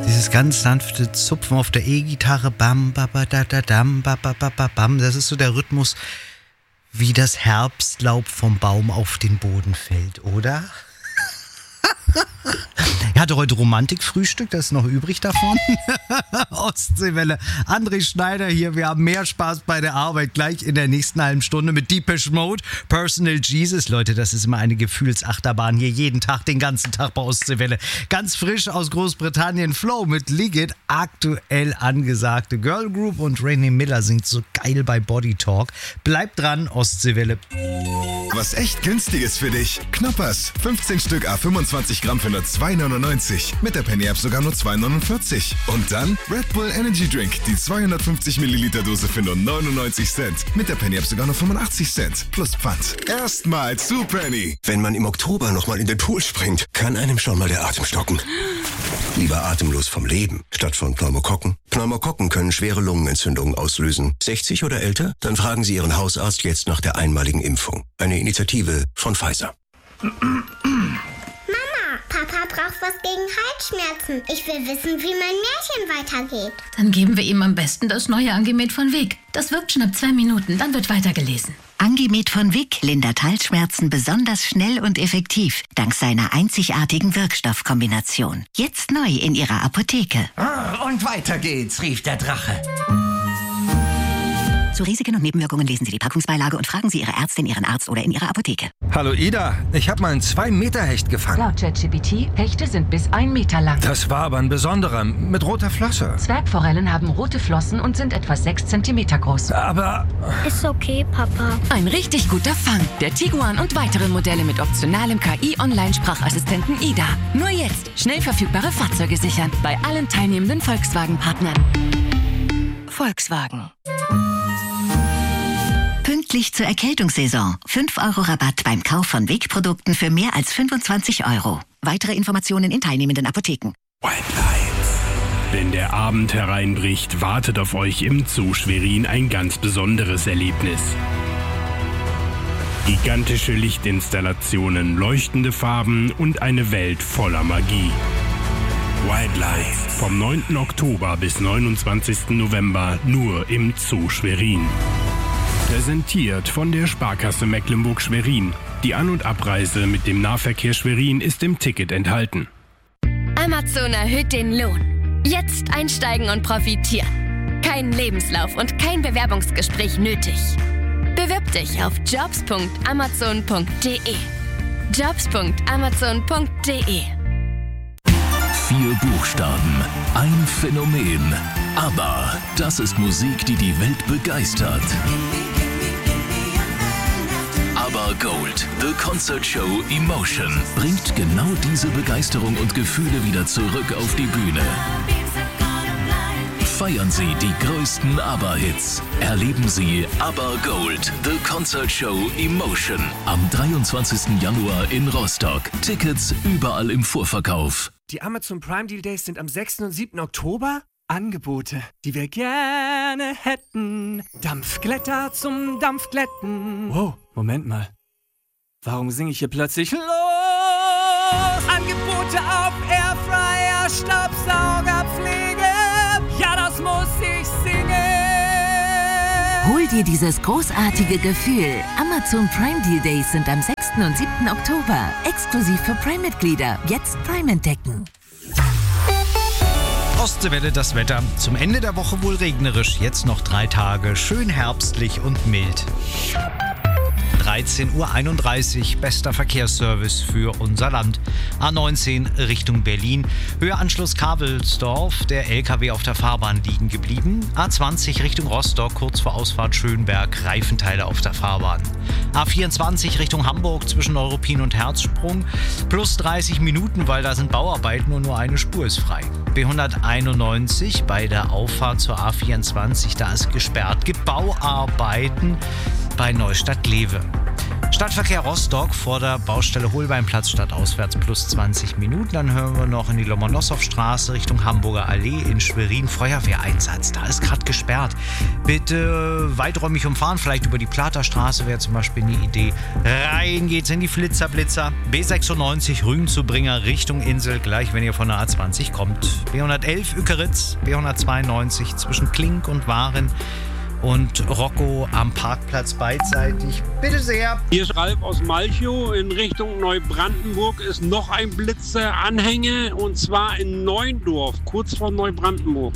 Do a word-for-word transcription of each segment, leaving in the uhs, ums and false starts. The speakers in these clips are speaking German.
Dieses ganz sanfte Zupfen auf der E-Gitarre, bam, ba, ba, da, da, dam, ba, ba, ba, ba, bam. Das ist so der Rhythmus, wie das Herbstlaub vom Baum auf den Boden fällt, oder? Er hatte heute Romantikfrühstück, das ist noch übrig davon. Ostseewelle. André Schneider hier. Wir haben mehr Spaß bei der Arbeit gleich in der nächsten halben Stunde mit Depeche Mode, Personal Jesus. Leute, das ist immer eine Gefühlsachterbahn hier jeden Tag, den ganzen Tag bei Ostseewelle. Ganz frisch aus Großbritannien, Flow mit Liggett, aktuell angesagte Girl Group, und Rainy Miller singt so geil bei Body Talk. Bleibt dran, Ostseewelle. Was echt günstiges für dich. Knoppers. fünfzehn Stück à fünfundzwanzig Gramm für nur zwei neunundneunzig. Mit der Penny App sogar nur zwei neunundvierzig. Und dann Red Bull Energy Drink. Die zweihundertfünfzig Milliliter Dose für nur neunundneunzig Cent. Mit der Penny App sogar nur fünfundachtzig Cent. Plus Pfand. Erstmal zu Penny. Wenn man im Oktober nochmal in den Pool springt, kann einem schon mal der Atem stocken. Lieber atemlos vom Leben, statt von Pneumokokken. Pneumokokken können schwere Lungenentzündungen auslösen. sechzig oder älter? Dann fragen Sie Ihren Hausarzt jetzt nach der einmaligen Impfung. Eine Initiative von Pfizer. Mama, Papa braucht was gegen Halsschmerzen. Ich will wissen, wie mein Märchen weitergeht. Dann geben wir ihm am besten das neue Angemet von Wick. Das wirkt schon ab zwei Minuten, dann wird weitergelesen. Angemet von Wick lindert Halsschmerzen besonders schnell und effektiv, dank seiner einzigartigen Wirkstoffkombination. Jetzt neu in Ihrer Apotheke. Ah, und weiter geht's, rief der Drache. Zu Risiken und Nebenwirkungen lesen Sie die Packungsbeilage und fragen Sie Ihre Ärztin, Ihren Arzt oder in Ihrer Apotheke. Hallo Ida, ich habe mal einen zwei Meter Hecht gefangen. Laut ChatGPT, Hechte sind bis ein Meter lang. Das war aber ein besonderer, mit roter Flosse. Zwergforellen haben rote Flossen und sind etwa sechs Zentimeter groß. Aber... Ist okay, Papa. Ein richtig guter Fang. Der Tiguan und weitere Modelle mit optionalem K I-Online-Sprachassistenten Ida. Nur jetzt schnell verfügbare Fahrzeuge sichern. Bei allen teilnehmenden Volkswagen-Partnern. Volkswagen. Pünktlich zur Erkältungssaison. fünf Euro Rabatt beim Kauf von Wick-Produkten für mehr als fünfundzwanzig Euro. Weitere Informationen in teilnehmenden Apotheken. White Lights. Wenn der Abend hereinbricht, wartet auf euch im Zoo Schwerin ein ganz besonderes Erlebnis. Gigantische Lichtinstallationen, leuchtende Farben und eine Welt voller Magie. White Lights. Vom neunten Oktober bis neunundzwanzigsten November nur im Zoo Schwerin. Präsentiert von der Sparkasse Mecklenburg-Schwerin. Die An- und Abreise mit dem Nahverkehr Schwerin ist im Ticket enthalten. Amazon erhöht den Lohn. Jetzt einsteigen und profitieren. Kein Lebenslauf und kein Bewerbungsgespräch nötig. Bewirb dich auf jobs punkt amazon punkt de. jobs punkt amazon punkt de. Vier Buchstaben, ein Phänomen. Aber das ist Musik, die die Welt begeistert. Aber Gold, The Concert Show Emotion, bringt genau diese Begeisterung und Gefühle wieder zurück auf die Bühne. Feiern Sie die größten ABBA-Hits. Erleben Sie ABBA Gold, The Concert Show Emotion am dreiundzwanzigsten Januar in Rostock. Tickets überall im Vorverkauf. Die Amazon Prime Deal Days sind am sechsten und siebten Oktober. Angebote, die wir gerne hätten. Dampfglätter zum Dampfglätten. Wow, Moment mal. Warum singe ich hier plötzlich los? Angebote auf Airfryer, Staubsaugerpflege. Ja, das muss ich singen. Hol dir dieses großartige Gefühl. Amazon Prime Deal Days sind am sechsten und siebten Oktober. Exklusiv für Prime-Mitglieder. Jetzt Prime entdecken. Ostseewelle, das Wetter. Zum Ende der Woche wohl regnerisch. Jetzt noch drei Tage. Schön herbstlich und mild. dreizehn Uhr einunddreißig, bester Verkehrsservice für unser Land. A neunzehn Richtung Berlin. Höhe Anschluss Kavelsdorf, der L K W auf der Fahrbahn liegen geblieben. A zwanzig Richtung Rostock, kurz vor Ausfahrt Schönberg, Reifenteile auf der Fahrbahn. A vierundzwanzig Richtung Hamburg zwischen Neuruppin und Herzsprung. Plus dreißig Minuten, weil da sind Bauarbeiten und nur eine Spur ist frei. B hunderteinundneunzig bei der Auffahrt zur A vierundzwanzig, da ist gesperrt. Gibt Bauarbeiten bei Neustadt-Glewe. Stadtverkehr Rostock vor der Baustelle Holbeinplatz statt auswärts plus zwanzig Minuten. Dann hören wir noch in die Lomonossow-Straße Richtung Hamburger Allee in Schwerin Feuerwehreinsatz. Da ist gerade gesperrt. Bitte weiträumig umfahren, vielleicht über die Platerstraße wäre zum Beispiel eine Idee. Rein geht's in die Flitzer-Blitzer. B sechsundneunzig Rügen-Zubringer Richtung Insel, gleich wenn ihr von der A zwanzig kommt. B hundertelf Ückeritz, B hundertzweiundneunzig zwischen Klink und Waren. Und Rocco am Parkplatz beidseitig. Bitte sehr. Hier ist Ralf aus Malchow. In Richtung Neubrandenburg ist noch ein Blitzeranhänger und zwar in Neuendorf, kurz vor Neubrandenburg.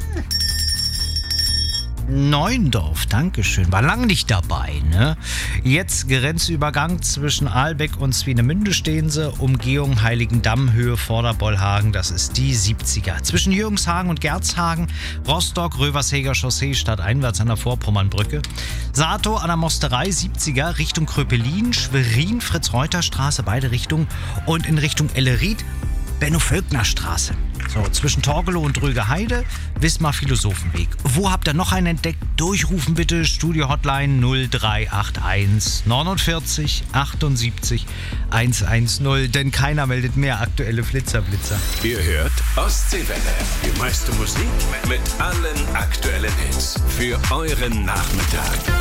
Neuendorf, Dankeschön. War lang nicht dabei, ne? Jetzt Grenzübergang zwischen Ahlbeck und Swinemünde stehen sie. Umgehung Heiligendamm, Höhe Vorderbollhagen, das ist die siebziger. Zwischen Jürgenshagen und Gerzhagen, Rostock, Rövershäger Chaussee stadteinwärts an der Vorpommernbrücke. Sato an der Mosterei, siebziger, Richtung Kröpelin, Schwerin, Fritz-Reuter-Straße, beide Richtungen. Und in Richtung Ellerid, Benno-Völkner-Straße. So, zwischen Torgelow und Dröge-Heide, Wismar-Philosophenweg. Wo habt ihr noch einen entdeckt? Durchrufen bitte, Studio-Hotline null drei acht eins neunundvierzig achtundsiebzig hundertzehn, denn keiner meldet mehr aktuelle Flitzer-Blitzer. Ihr hört Ostseewelle, die meiste Musik mit allen aktuellen Hits für euren Nachmittag.